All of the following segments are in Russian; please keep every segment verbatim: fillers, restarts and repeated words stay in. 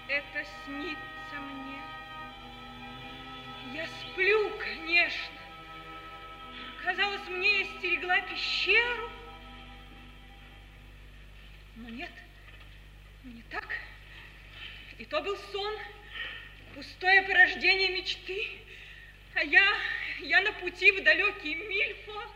это снится мне. Я сплю, конечно. Казалось, мне я стерегла пещеру. Но нет, не так. И то был сон, пустое порождение мечты. А я, я на пути в далекий Мильфо.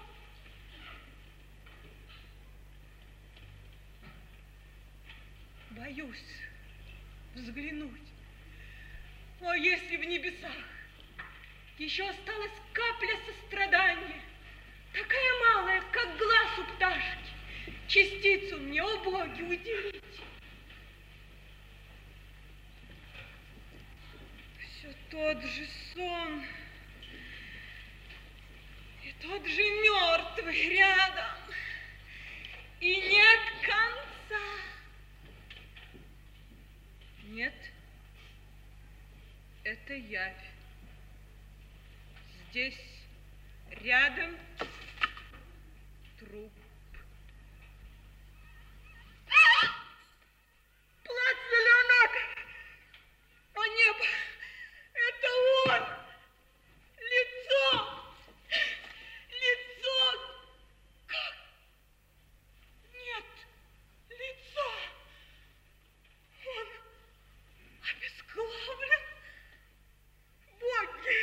Боюсь взглянуть. О, если в небесах еще осталась капля сострадания, такая малая, как глаз у пташки, частицу мне, о боги, уделите. Все тот же сон, и тот же мертвый рядом, и нет конца. Нет, это явь. Здесь рядом труп. Платье Леонардо! О, небо! Это он! Лицо! Лицо! Как? Нет, лица! Он обезглавлен! Боги!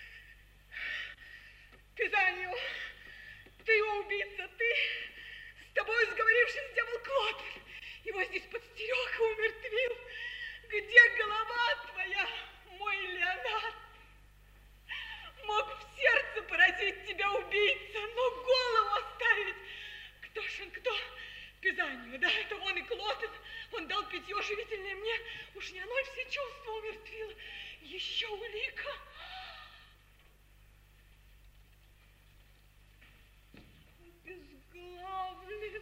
Пизаньо, ты убийца, ты, с тобой сговорившись, дьявол Клотель, его здесь подстерег и умертвил. Где голова твоя, мой Леонард? Мог в сердце поразить тебя убийца, но голову оставить. Кто ж он, кто? Пизаньо, да, это он и Клотель. Он дал питье живительное мне, уж не оно все чувства умертвило. Еще улика. Обезглавлен.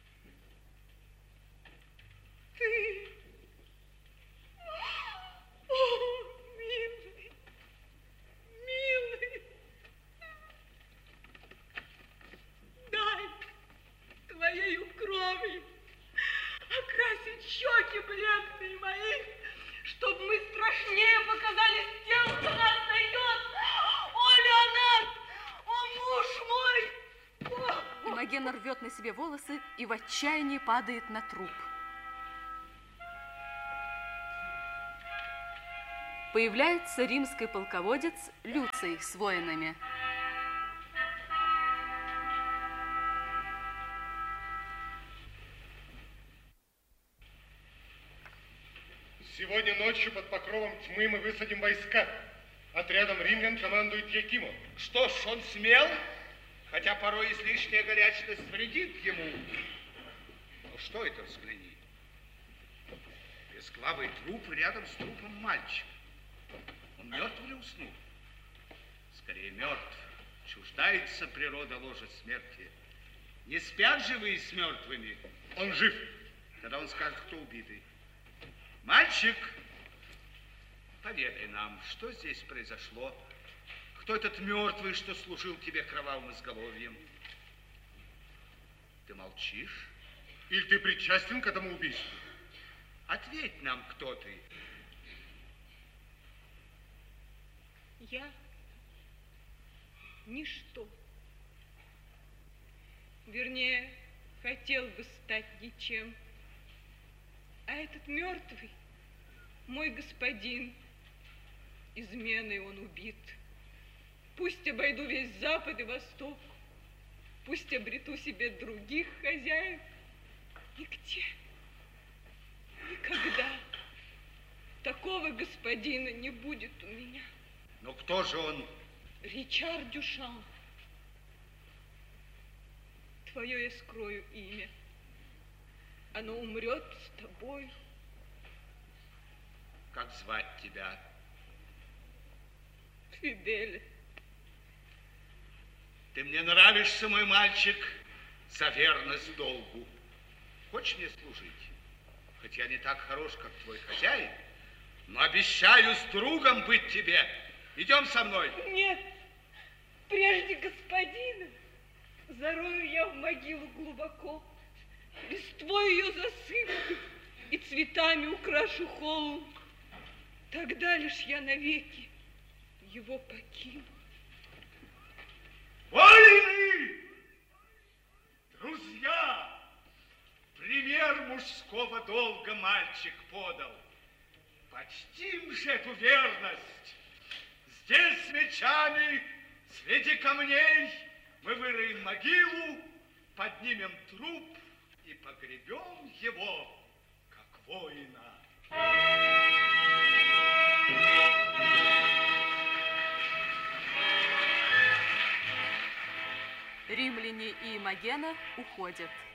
Ты. О, милый, милый. Дай твоею кровью окрасить щеки бледные мои, чтоб мы страшнее показались тем, кто нас найдет. О, Леонард! О, муж мой! Имогена рвет на себе волосы и в отчаянии падает на труп. Появляется римский полководец Люций с воинами. Сегодня ночью под покровом тьмы мы высадим войска. Отрядом римлян командует Якимо. Что ж, он смел, хотя порой излишняя горячность вредит ему. Ну что это, взгляни. Безглавый труп рядом с трупом мальчика. Он мертв или уснул? Скорее мертв. Чуждается природа ложа смерти. Не спят живые с мертвыми? Он жив. Тогда он скажет, кто убитый. Мальчик, поведай нам, что здесь произошло? Кто этот мертвый, что служил тебе кровавым изголовьем? Ты молчишь? Или ты причастен к этому убийству? Ответь нам, кто ты. Я ничто. Вернее, хотел бы стать ничем. А этот мертвый, мой господин, изменой он убит. Пусть обойду весь Запад и Восток, пусть обрету себе других хозяев. Нигде, никогда такого господина не будет у меня. Но кто же он? Ричард Дюшан. Твое я скрою имя. Оно умрет с тобой. Как звать тебя? Фидель. Ты мне нравишься, мой мальчик, за верность долгу. Хочешь мне служить? Хоть я не так хорош, как твой хозяин, но обещаю с другом быть тебе. Идем со мной. Нет, прежде господина зарою я в могилу глубоко, листвой ее засыплю и цветами украшу холм. тогда лишь я навеки его покину. Воины! Друзья! Пример мужского долга мальчик подал. Почтим же эту верность. Здесь мечами, среди камней мы выроем могилу, поднимем труп и погребем его, как воина. Римляне и Имогена уходят.